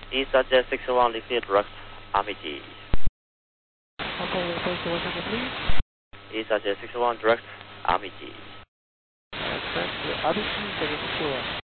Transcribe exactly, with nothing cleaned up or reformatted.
East Jet six one, lifted direct, Armitage. Okay, thank you, one second please. East Jet six one, direct, Armitage. Uh, thank you, Armitage, six one.